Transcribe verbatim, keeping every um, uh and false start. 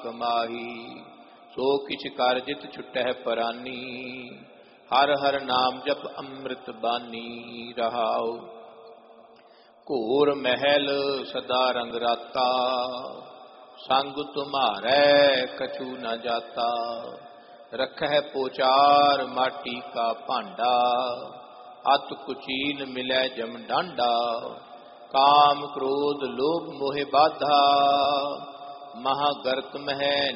कमाही। सो किछ कारजित छुटह परानी, हर हर नाम जप अमृत बानी रहाओ। घोर महल सदा रंग राता, संग तुम्हारे कछु न जाता। रखह पोचार माटी का भांडा, अत कुचीन मिलै जम डांडा। काम क्रोध लोभ मोह बाधा, महागर्त मह